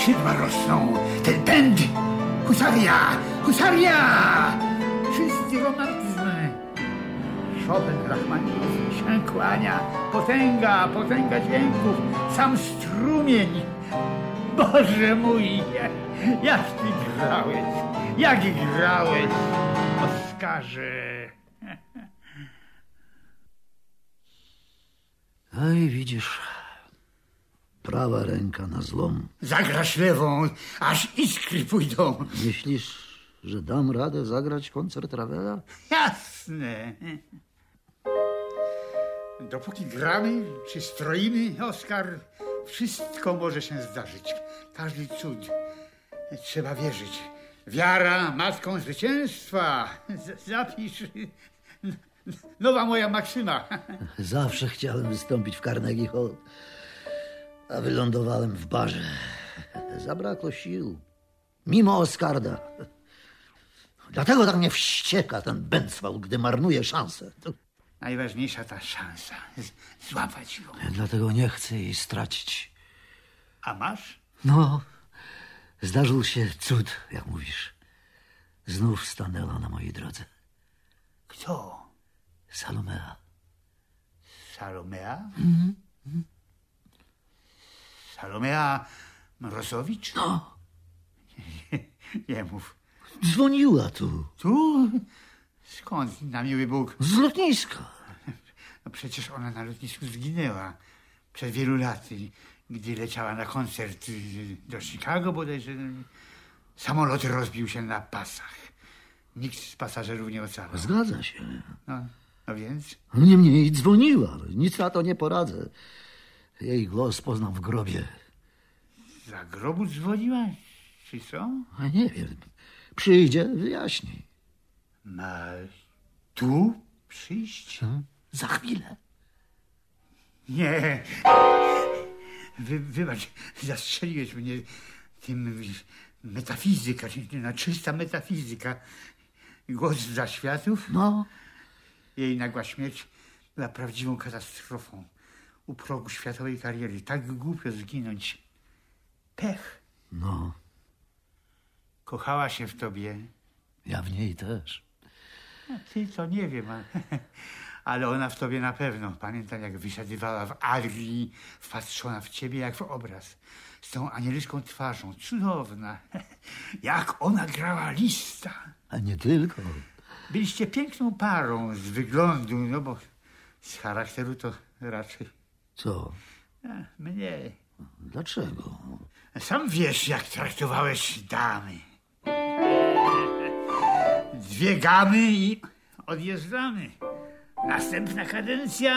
skrzydła rosną, ten pęd. Husaria! Husaria! Wszyscy romantyzm. Chopin, Rachmaninow się kłania. Potęga, potęga dźwięków. Sam strumień. Boże mój, jak ty grałeś. Jak grałeś, Oskarze. No i widzisz, prawa ręka na złom. Zagrasz lewą, aż iskry pójdą. Myślisz, że dam radę zagrać koncert Ravela? Jasne. Dopóki gramy czy stroimy, Oskar, wszystko może się zdarzyć. Każdy cud. Trzeba wierzyć. Wiara matką zwycięstwa. Zapisz. Nowa moja maksyma. Zawsze chciałem wystąpić w Carnegie Hall, a wylądowałem w barze. Zabrakło sił. Mimo Oskarda. Dlatego tak mnie wścieka ten Bęcwał, gdy marnuje szansę. Najważniejsza ta szansa. Złapać ją. Dlatego nie chcę jej stracić. A masz? No, zdarzył się cud, jak mówisz. Znów stanęła na mojej drodze. Kto? Salomea. Salomea? Salomea Mrozowicz? No. Nie mów. Dzwoniła tu. Tu? Skąd, na miły Bóg? Z lotniska. No przecież ona na lotnisku zginęła. Przed wielu laty, gdy leciała na koncert do Chicago bodajże. Samolot rozbił się na pasach. Nikt z pasażerów nie ocalał. Zgadza się. No więc? Niemniej dzwoniła. Nic na to nie poradzę. Jej głos poznam w grobie. Za grobu dzwoniła? Czy co? A nie wiem. Przyjdzie, wyjaśni. Ma tu przyjść? Za chwilę. Nie. Wybacz, zastrzeliłeś mnie tym metafizyka, czysta metafizyka. Głos zaświatów? No. Jej nagła śmierć była prawdziwą katastrofą. U progu światowej kariery. Tak głupio zginąć. Pech. No. Kochała się w tobie. Ja w niej też. A ty to nie wiem, ale ona w tobie na pewno. Pamiętam, jak wysiadywała w Adrii, wpatrzona w ciebie jak w obraz. Z tą anielską twarzą. Cudowna. Jak ona grała Lista. A nie tylko. Byliście piękną parą z wyglądu, no bo z charakteru to raczej... Co? Mnie. Dlaczego? Sam wiesz, jak traktowałeś damy. 2 gamy i odjeżdżamy. Następna kadencja